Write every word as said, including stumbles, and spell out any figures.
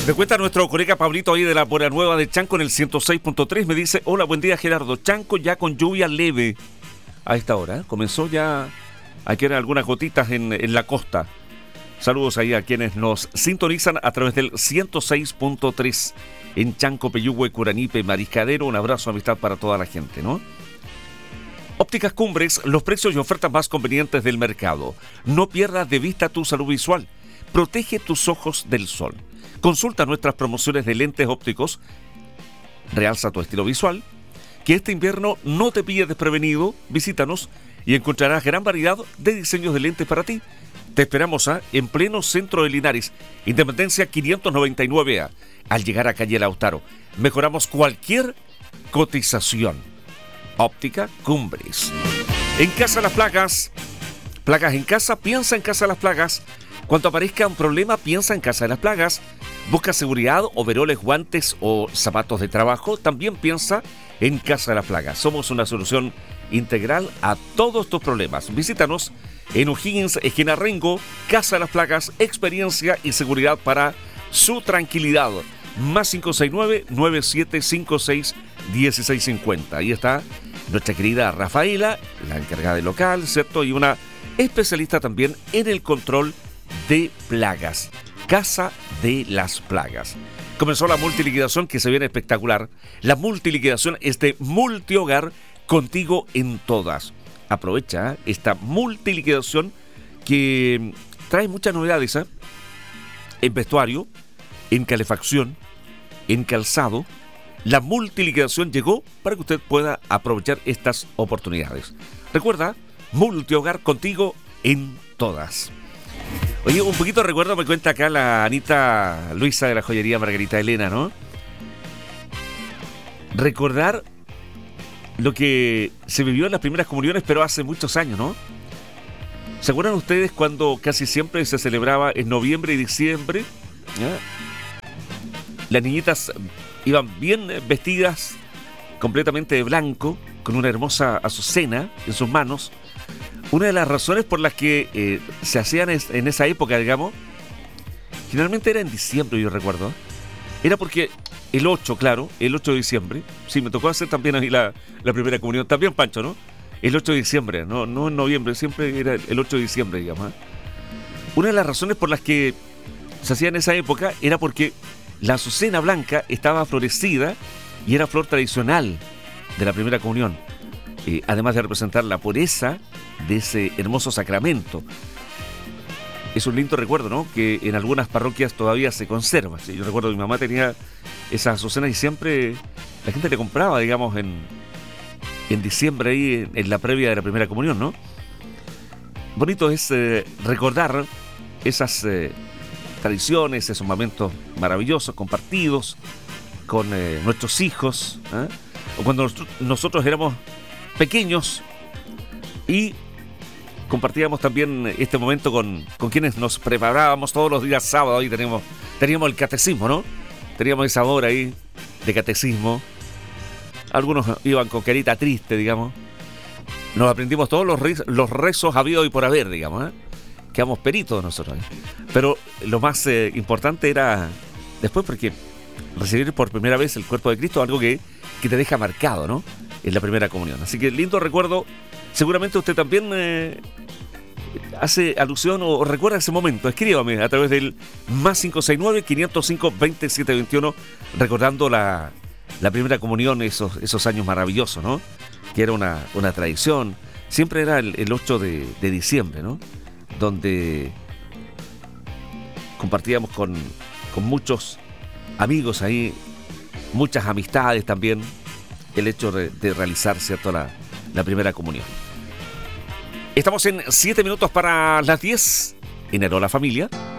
Me cuenta nuestro colega Pablito ahí de la Buena Nueva de Chanco en el ciento seis punto tres. Me dice, hola, buen día Gerardo. Chanco ya con lluvia leve a esta hora. ¿eh? Comenzó ya a quedar algunas gotitas en, en la costa. Saludos ahí a quienes nos sintonizan a través del ciento seis punto tres en Chanco, Peyúgue, Curanipe, Mariscadero. Un abrazo, amistad para toda la gente, ¿no? Ópticas Cumbres, los precios y ofertas más convenientes del mercado. No pierdas de vista tu salud visual. Protege tus ojos del sol. Consulta nuestras promociones de lentes ópticos. Realza tu estilo visual. Que este invierno no te pille desprevenido. Visítanos y encontrarás gran variedad de diseños de lentes para ti. Te esperamos ¿eh? en pleno centro de Linares, Independencia quinientos noventa y nueve A. Al llegar a calle Lautaro, mejoramos cualquier cotización. Óptica Cumbres. En Casa Las Plagas. Plagas en casa, piensa en Casa Las Plagas. Cuando aparezca un problema, piensa en Casa de las Plagas. Busca seguridad, overoles, guantes o zapatos de trabajo. También piensa en Casa de las Plagas. Somos una solución integral a todos tus problemas. Visítanos en O'Higgins, esquina Rengo. Casa de las Plagas, experiencia y seguridad para su tranquilidad. Más cinco seis nueve, nueve siete cinco seis, uno seis cinco cero. Ahí está nuestra querida Rafaela, la encargada del local, ¿cierto? Y una especialista también en el control de plagas. Casa de las Plagas. Comenzó la multiliquidación que se viene espectacular. La multiliquidación es de Multihogar, contigo en todas. Aprovecha ¿eh? esta multiliquidación que trae muchas novedades ¿eh? en vestuario, en calefacción, en calzado. La multiliquidación llegó para que usted pueda aprovechar estas oportunidades. Recuerda, Multihogar, contigo en todas. Oye, un poquito de recuerdo me cuenta acá la Anita Luisa de la joyería Margarita Elena, ¿no? Recordar lo que se vivió en las primeras comuniones, pero hace muchos años, ¿no? ¿Se acuerdan ustedes cuando casi siempre se celebraba en noviembre y diciembre? ¿Ya? Las niñitas iban bien vestidas, completamente de blanco, con una hermosa azucena en sus manos. Una de las razones por las que eh, se hacían es, en esa época, digamos, generalmente era en diciembre, yo recuerdo, era porque el ocho, claro, el ocho de diciembre, sí, me tocó hacer también a mí la, la primera comunión, también Pancho, ¿no? El ocho de diciembre, no, no en noviembre, siempre era el ocho de diciembre, digamos. ¿eh? Una de las razones por las que se hacía en esa época era porque la azucena blanca estaba florecida y era flor tradicional de la primera comunión. Eh, además de representar la pureza de ese hermoso sacramento. Es un lindo recuerdo, ¿no? Que en algunas parroquias todavía se conserva. ¿sí? Yo recuerdo que mi mamá tenía esas azucenas y siempre la gente le compraba, digamos, en, en diciembre ahí, en, en la previa de la primera comunión, ¿no? Bonito es eh, recordar esas eh, tradiciones, esos momentos maravillosos, compartidos con eh, nuestros hijos, ¿eh? O cuando nosotros, nosotros éramos pequeños y compartíamos también este momento con, con quienes nos preparábamos todos los días sábados. Ahí teníamos, teníamos el catecismo, ¿no? Teníamos esa hora ahí de catecismo. Algunos iban con carita triste, digamos. Nos aprendimos todos los, re- los rezos habidos y por haber, digamos, ¿eh? Quedamos peritos nosotros. ¿eh? Pero lo más eh, importante era después, porque recibir por primera vez el cuerpo de Cristo es algo que, que te deja marcado, ¿no? En la primera comunión. Así que lindo recuerdo. Seguramente usted también eh, hace alusión o, o recuerda ese momento. Escríbame a través del más cinco seis nueve, quinientos cinco, veintisiete veintiuno, recordando la, la primera comunión, esos, esos años maravillosos, ¿no? Que era una, una tradición. Siempre era el, el ocho de, de diciembre, ¿no? Donde compartíamos con, con muchos amigos ahí, muchas amistades también, el hecho de, de realizar, ¿cierto?, la, la primera comunión. Estamos en siete minutos para las diez en Hola Familia.